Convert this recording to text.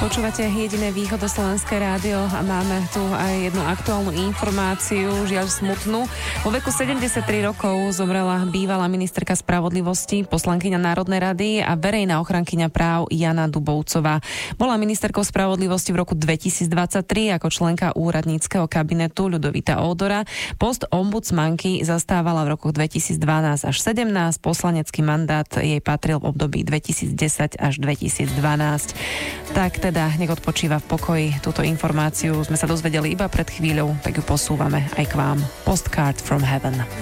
Počúvate jediné východoslovenské rádio a máme tu aj jednu aktuálnu informáciu, žiaľ smutnú. Vo veku 73 rokov zomrela bývalá ministerka spravodlivosti, poslankyňa Národnej rady a verejná ochrankyňa práv Jana Dubovcová. Bola ministerkou spravodlivosti v roku 2023 ako členka úradníckeho kabinetu Ľudovita Ódora. Post ombudsmanky zastávala v rokoch 2012 až 17. Poslanecký mandát jej patril v období 2010 až 2012. Tak teda nech odpočíva v pokoji. Túto informáciu sme sa dozvedeli iba pred chvíľou, tak ju posúvame aj k vám. Postcard from Heaven.